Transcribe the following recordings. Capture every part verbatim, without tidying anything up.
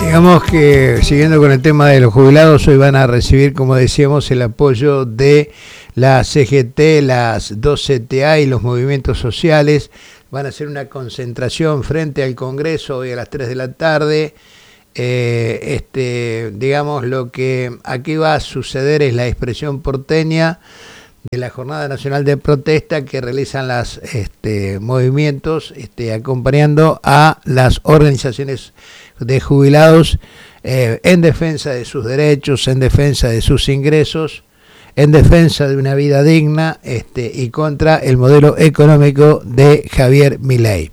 Digamos que, siguiendo con el tema de los jubilados, hoy van a recibir, como decíamos, el apoyo de la C G T, las dos C T A y los movimientos sociales. Van a hacer una concentración frente al Congreso hoy a las tres de la tarde. Eh, este, digamos, lo que aquí va a suceder es la expresión porteña de la Jornada Nacional de Protesta que realizan los este, movimientos este, acompañando a las organizaciones de jubilados eh, en defensa de sus derechos, en defensa de sus ingresos, en defensa de una vida digna este, y contra el modelo económico de Javier Milei.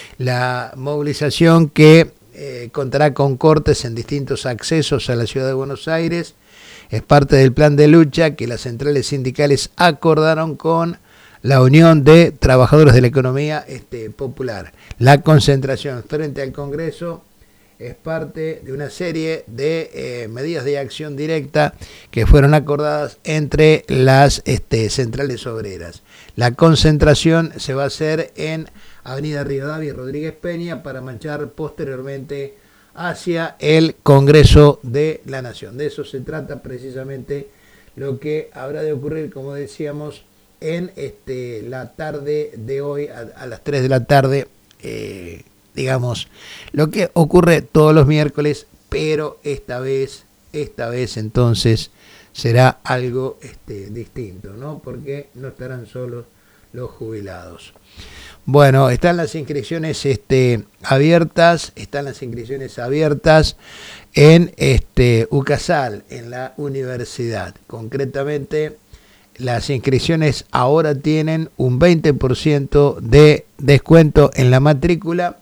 La movilización que eh, contará con cortes en distintos accesos a la ciudad de Buenos Aires es parte del plan de lucha que las centrales sindicales acordaron con la Unión de Trabajadores de la Economía este, Popular. La concentración frente al Congreso es parte de una serie de eh, medidas de acción directa que fueron acordadas entre las este, centrales obreras. La concentración se va a hacer en Avenida Rivadavia y Rodríguez Peña para marchar posteriormente hacia el Congreso de la Nación. De eso se trata precisamente lo que habrá de ocurrir, como decíamos, en este, la tarde de hoy, a, a las tres de la tarde, eh, digamos, lo que ocurre todos los miércoles, pero esta vez, esta vez entonces será algo este, distinto, ¿no? Porque no estarán solos los jubilados. Bueno, están las inscripciones este, abiertas, están las inscripciones abiertas en este, UCASAL, en la universidad. Concretamente, las inscripciones ahora tienen un veinte por ciento de descuento en la matrícula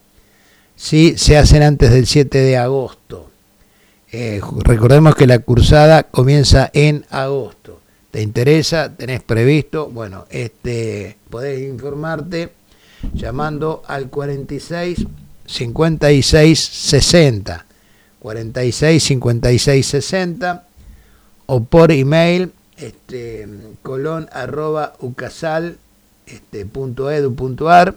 si se hacen antes del siete de agosto. Eh, recordemos que la cursada comienza en agosto. ¿Te interesa? ¿Tenés previsto? Bueno, este, podés informarte llamando al cuarenta y seis, cincuenta y seis, sesenta, cuarenta y seis, cincuenta y seis, sesenta, o por email este, colon arroba ucasal este, punto edu punto ar,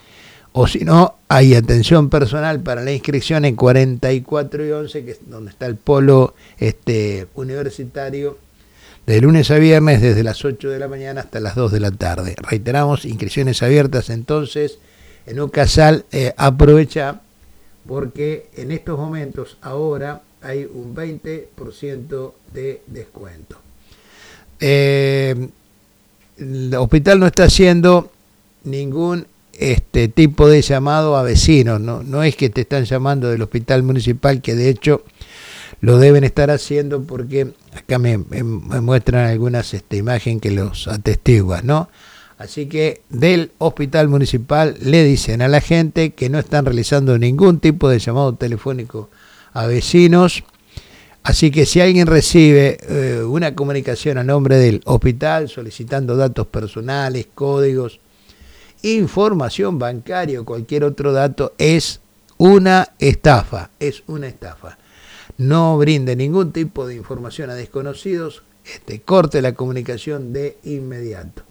o si no, hay atención personal para la inscripción en cuarenta y cuatro y once, que es donde está el polo este, universitario, de lunes a viernes desde las ocho de la mañana hasta las dos de la tarde. Reiteramos, inscripciones abiertas entonces en UCASAL. Eh, aprovecha porque en estos momentos ahora hay un veinte por ciento de descuento. Eh, el hospital no está haciendo ningún este tipo de llamado a vecinos, no, no es que te están llamando del hospital municipal, que de hecho lo deben estar haciendo porque acá me, me, me muestran algunas este, imágenes que los atestiguan, ¿no? Así que del hospital municipal le dicen a la gente que no están realizando ningún tipo de llamado telefónico a vecinos. Así que si alguien recibe eh, una comunicación a nombre del hospital solicitando datos personales, códigos, información bancaria o cualquier otro dato, es una estafa, es una estafa. No brinde ningún tipo de información a desconocidos, este, corte la comunicación de inmediato.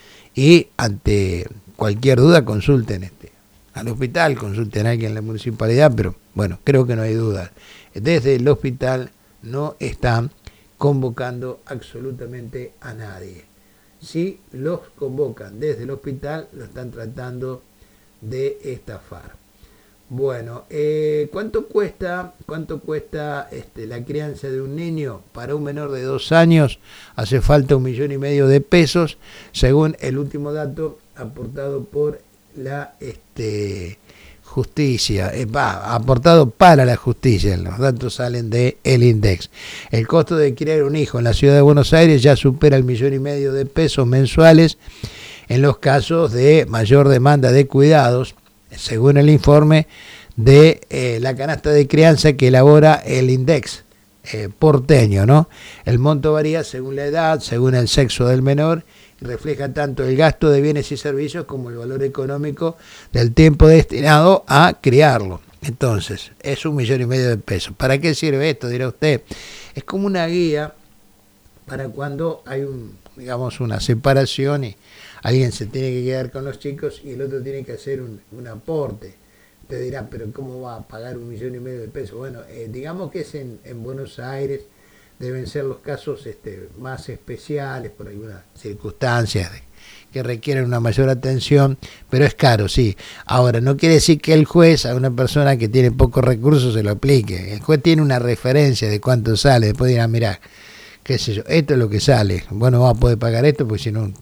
Y ante cualquier duda consulten este, al hospital, consulten a alguien en la municipalidad, pero bueno, creo que no hay duda. Desde el hospital no están convocando absolutamente a nadie. Si los convocan desde el hospital, lo están tratando de estafar. Bueno, eh, ¿cuánto cuesta, cuánto cuesta este, la crianza de un niño? Para un menor de dos años hace falta un millón y medio de pesos, según el último dato aportado por la este, justicia, eh, va, aportado para la justicia. Los datos salen de el INDEX. El costo de criar un hijo en la ciudad de Buenos Aires ya supera el millón y medio de pesos mensuales en los casos de mayor demanda de cuidados, según el informe de eh, la canasta de crianza que elabora el INDEX eh, porteño, ¿no? El monto varía según la edad, según el sexo del menor, y refleja tanto el gasto de bienes y servicios como el valor económico del tiempo destinado a criarlo. Entonces, es un millón y medio de pesos. ¿Para qué sirve esto? Dirá usted. Es como una guía para cuando hay un, digamos, una separación y alguien se tiene que quedar con los chicos y el otro tiene que hacer un, un aporte Usted dirá, pero ¿cómo va a pagar un millón y medio de pesos? Bueno, eh, digamos que es en, en Buenos Aires, deben ser los casos este, más especiales por algunas circunstancias de, que requieren una mayor atención, pero es caro, sí. Ahora, no quiere decir que el juez a una persona que tiene pocos recursos se lo aplique. El juez tiene una referencia de cuánto sale, después dirá, mirá, qué sé yo, esto es lo que sale, bueno, va a poder pagar esto, porque si no